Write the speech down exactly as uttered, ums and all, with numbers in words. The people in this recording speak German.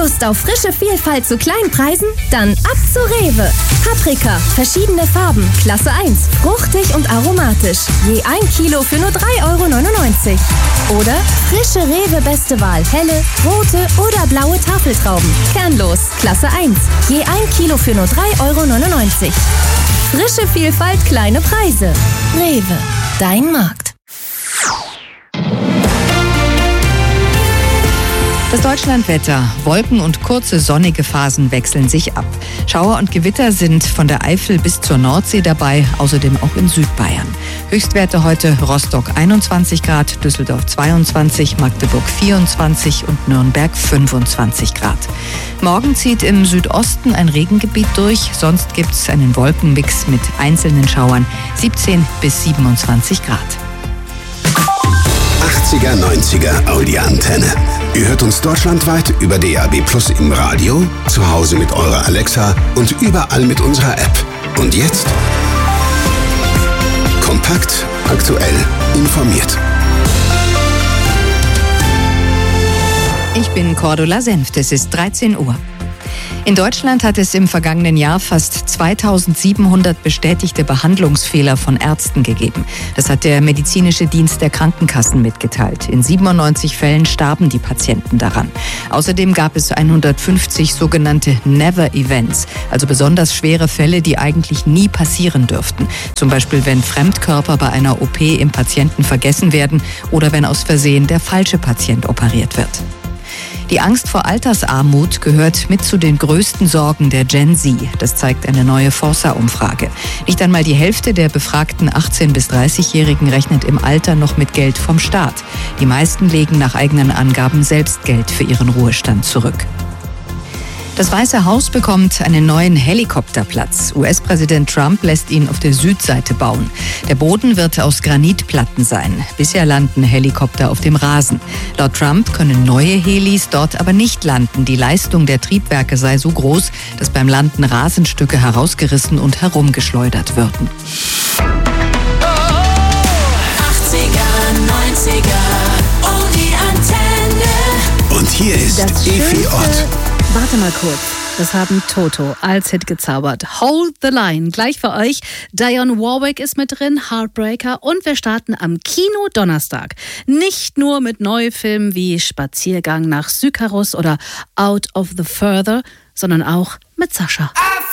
Lust auf frische Vielfalt zu kleinen Preisen? Dann ab zu Rewe. Paprika, verschiedene Farben, Klasse eins, fruchtig und aromatisch. Je ein Kilo für nur drei Euro neunundneunzig. Oder frische Rewe Beste Wahl, helle, rote oder blaue Tafeltrauben. Kernlos, Klasse eins. Je ein Kilo für nur drei Euro neunundneunzig. Frische Vielfalt, kleine Preise. Rewe, dein Markt. Das Deutschlandwetter. Wolken und kurze sonnige Phasen wechseln sich ab. Schauer und Gewitter sind von der Eifel bis zur Nordsee dabei, außerdem auch in Südbayern. Höchstwerte heute: Rostock einundzwanzig Grad, Düsseldorf zweiundzwanzig, Magdeburg vierundzwanzig und Nürnberg fünfundzwanzig Grad. Morgen zieht im Südosten ein Regengebiet durch, sonst gibt es einen Wolkenmix mit einzelnen Schauern, siebzehn bis siebenundzwanzig Grad. achtziger, neunziger Audi-Antenne. Ihr hört uns deutschlandweit über D A B Plus im Radio, zu Hause mit eurer Alexa und überall mit unserer App. Und jetzt? Kompakt, aktuell, informiert. Ich bin Cordula Senft, es ist dreizehn Uhr. In Deutschland hat es im vergangenen Jahr fast zweitausendsiebenhundert bestätigte Behandlungsfehler von Ärzten gegeben. Das hat der medizinische Dienst der Krankenkassen mitgeteilt. In siebenundneunzig Fällen starben die Patienten daran. Außerdem gab es hundertfünfzig sogenannte Never-Events, also besonders schwere Fälle, die eigentlich nie passieren dürften. Zum Beispiel, wenn Fremdkörper bei einer O P im Patienten vergessen werden oder wenn aus Versehen der falsche Patient operiert wird. Die Angst vor Altersarmut gehört mit zu den größten Sorgen der Gen Z. Das zeigt eine neue Forsa-Umfrage. Nicht einmal die Hälfte der befragten achtzehn- bis dreißigjährigen rechnet im Alter noch mit Geld vom Staat. Die meisten legen nach eigenen Angaben selbst Geld für ihren Ruhestand zurück. Das Weiße Haus bekommt einen neuen Helikopterplatz. U S-Präsident Trump lässt ihn auf der Südseite bauen. Der Boden wird aus Granitplatten sein. Bisher landen Helikopter auf dem Rasen. Laut Trump können neue Helis dort aber nicht landen. Die Leistung der Triebwerke sei so groß, dass beim Landen Rasenstücke herausgerissen und herumgeschleudert würden. achtziger, neunziger, oh die Antenne. Und hier ist Efi Ott. Warte mal kurz. Das haben Toto als Hit gezaubert. Hold the Line. Gleich für euch. Dionne Warwick ist mit drin, Heartbreaker. Und wir starten am Kino Donnerstag. Nicht nur mit Neufilmen wie Spaziergang nach Sykarus oder Out of the Further, sondern auch mit Sascha.